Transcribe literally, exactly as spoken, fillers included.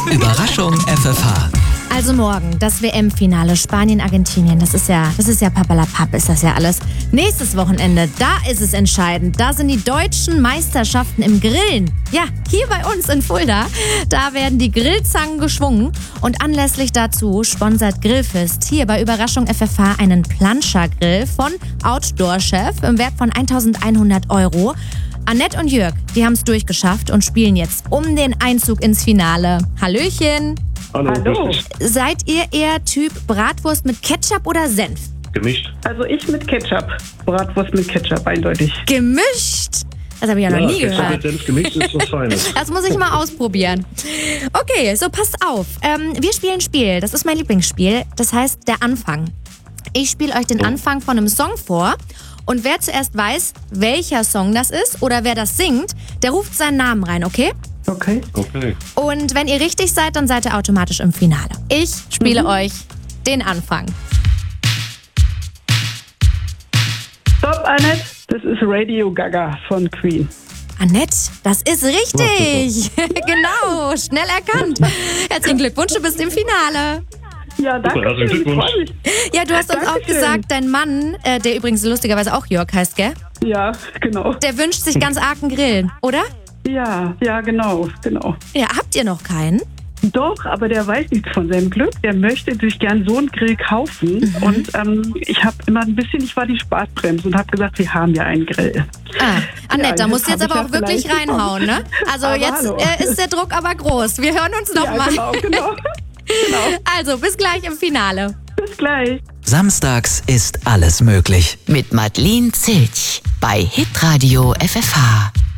Überraschung F F H. Also morgen, das W M-Finale Spanien-Argentinien, das ist ja, das ist ja papalapap, ist das ja alles. Nächstes Wochenende, da ist es entscheidend. Da sind die deutschen Meisterschaften im Grillen. Ja, hier bei uns in Fulda, da werden die Grillzangen geschwungen. Und anlässlich dazu sponsert Grillfest hier bei Überraschung F F H einen Planscher-Grill von Outdoor Chef im Wert von eintausendeinhundert Euro. Annette und Jörg, die haben es durchgeschafft und spielen jetzt um den Einzug ins Finale. Hallöchen! Hallo. Hallo. Seid ihr eher Typ Bratwurst mit Ketchup oder Senf? Gemischt. Also ich mit Ketchup. Bratwurst mit Ketchup, eindeutig. Gemischt? Das habe ich ja noch nie Ketchup gehört. mit Senf gemischt ist was Feines. Das muss ich mal ausprobieren. Okay, so passt auf. Ähm, wir spielen ein Spiel. Das ist mein Lieblingsspiel. Das heißt der Anfang. Ich spiele euch den Anfang von einem Song vor. Und wer zuerst weiß, welcher Song das ist oder wer das singt, der ruft seinen Namen rein, okay? Okay. Okay. Und wenn ihr richtig seid, dann seid ihr automatisch im Finale. Ich spiele Mhm. euch den Anfang. Stopp, Annette. Das ist Radio Gaga von Queen. Annette, das ist richtig. Genau, schnell erkannt. Herzlichen Glückwunsch, du bist im Finale. Ja, danke Super, herzlichen schön. Ich Glückwunsch. freue mich. Ja, du hast uns auch Dankeschön. gesagt, dein Mann, äh, der übrigens lustigerweise auch Jörg heißt, gell? Ja, genau. Der wünscht sich ganz arg einen Grillen, oder? Ja, ja, genau, genau. Ja, habt ihr noch keinen? Doch, aber der weiß nichts von seinem Glück. Der möchte sich gern so einen Grill kaufen. Mhm. Und ähm, ich habe immer ein bisschen, ich war die Spaßbremse und habe gesagt, wir haben ja einen Grill. Ah, Annette, Ja, da musst du jetzt jetzt hab aber ich auch ja wirklich vielleicht reinhauen, ne? Also Aber jetzt hallo. äh, ist der Druck aber groß. Wir hören uns Ja, nochmal. genau, genau. Genau. Also, bis gleich im Finale. Bis gleich. Samstags ist alles möglich. Mit Madeleine Zilch bei Hitradio F F H.